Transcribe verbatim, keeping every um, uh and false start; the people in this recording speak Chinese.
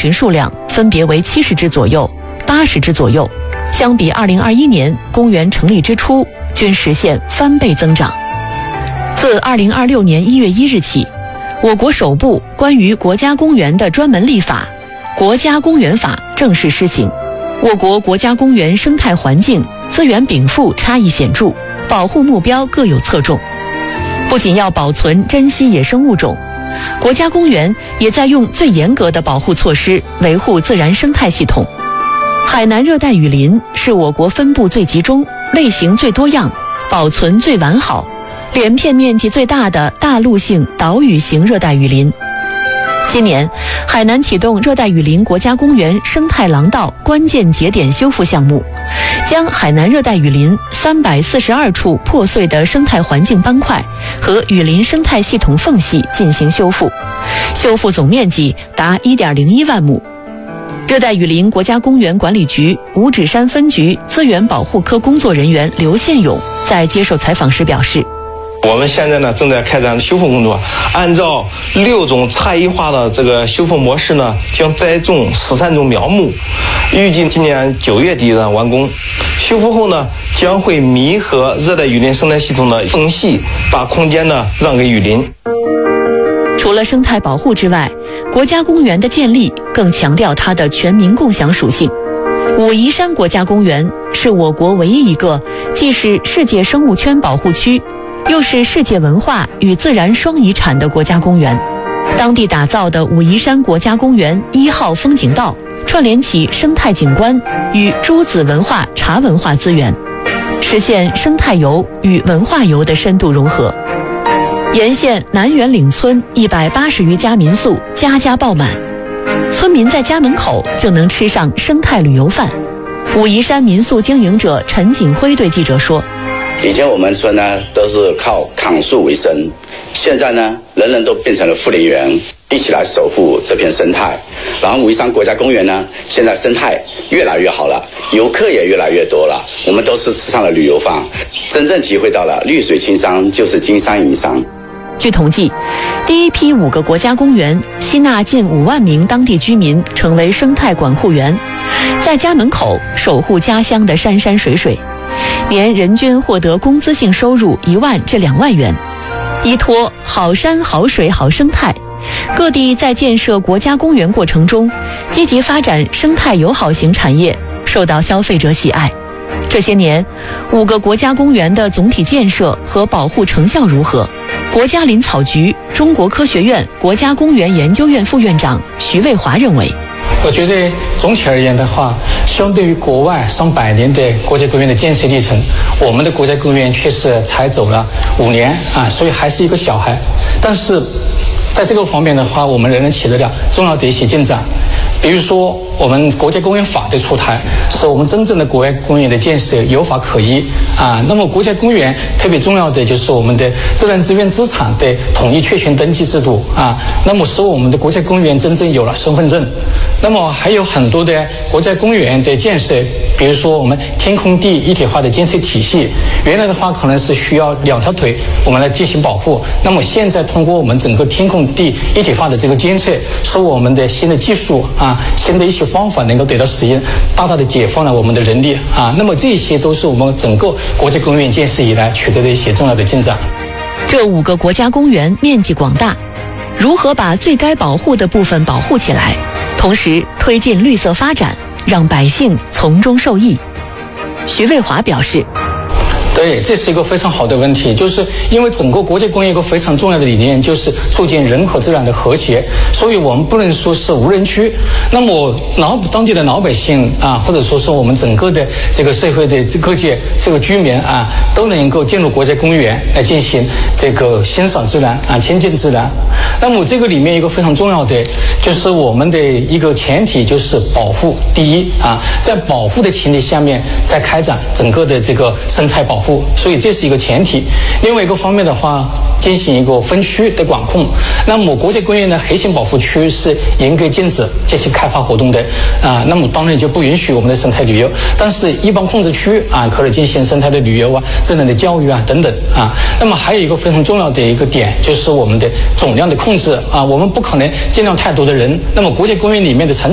群数量分别为七十只左右、八十只左右，相比二零二一年公园成立之初，均实现翻倍增长。自二零二六年一月一日起，我国首部关于国家公园的专门立法《国家公园法》正式施行。我国国家公园生态环境、资源禀赋差异显著，保护目标各有侧重。不仅要保存珍稀野生物种，国家公园也在用最严格的保护措施维护自然生态系统。海南热带雨林是我国分布最集中、类型最多样、保存最完好、连片面积最大的大陆性岛屿型热带雨林。今年，海南启动热带雨林国家公园生态廊道关键节点修复项目，将海南热带雨林三百四十二处破碎的生态环境斑块和雨林生态系统缝隙进行修复，修复总面积达 一点零一万亩。热带雨林国家公园管理局五指山分局资源保护科工作人员刘宪勇在接受采访时表示， 我们现在呢正在开展修复工作，按照六种差异化的这个修复模式呢，将栽种十三种苗木，预计今年九月底呢完工。修复后呢，将会弥合热带雨林生态系统的缝隙，把空间呢让给雨林。 除了生态保护之外，国家公园的建立更强调它的全民共享属性。武夷山国家公园是我国唯一一个既是世界生物圈保护区，又是世界文化与自然双遗产的国家公园。当地打造的武夷山国家公园一号风景道，串联起生态景观与诸子文化茶文化资源，实现生态游与文化游的深度融合。沿线南园岭村一百八十余家民宿家家爆满，村民在家门口就能吃上生态旅游饭。武夷山民宿经营者陈景辉对记者说， 以前我们村呢都是靠砍树为生，现在呢人人都变成了护林员，一起来守护这片生态。然后武夷山国家公园呢，现在生态越来越好了，游客也越来越多了，我们都是吃上了旅游饭，真正体会到了绿水青山就是金山银山。 据统计，第一批五个国家公园吸纳近五万名当地居民成为生态管护员，在家门口守护家乡的山山水水，年人均获得工资性收入一万至两万元。依托好山好水好生态，各地在建设国家公园过程中，积极发展生态友好型产业，受到消费者喜爱。这些年，五个国家公园的总体建设和保护成效如何？国家林草局中国科学院国家公园研究院副院长徐卫华认为， 我觉得总体而言的话，相对于国外上百年的国家公园的建设历程，我们的国家公园确实才走了五年啊，所以还是一个小孩。但是在这个方面的话，我们仍然取得了重要的一些进展。比如说，我们国家公园法的出台，使我们真正的国家公园的建设有法可依啊。那么，国家公园特别重要的就是我们的自然资源资产的统一确权登记制度啊。那么，使我们的国家公园真正有了身份证。那么，还有很多的国家公园的建设，比如说我们天空地一体化的监测体系，原来的话可能是需要两条腿我们来进行保护。那么现在通过我们整个天空地一体化的这个监测，使我们的新的技术啊，新的一些方法能够得到实验，大大的解放了我们的人力啊。那么这些都是我们整个国家公园建设以来取得的一些重要的进展。 这五个国家公园面积广大，如何把最该保护的部分保护起来，同时推进绿色发展，让百姓从中受益？徐卫华表示， 对，这是一个非常好的问题，就是因为整个国家公园一个非常重要的理念就是促进人和自然的和谐，所以我们不能说是无人区。那么老当地的老百姓啊，或者说是我们整个的这个社会的各界这个居民啊，都能够进入国家公园来进行这个欣赏自然啊，亲近自然。那么这个里面一个非常重要的就是我们的一个前提就是保护第一啊，在保护的前提下面再开展整个的这个生态保护，所以这是一个前提。另外一个方面的话，进行一个分区的管控。那么国家公园的核心保护区是严格禁止这些开发活动的啊，那么当然就不允许我们的生态旅游，但是一般控制区啊可以进行生态的旅游啊、自然的教育啊等等啊。那么还有一个非常重要的一个点就是我们的总量的控制啊，我们不可能尽量太多的人。那么国家公园里面的成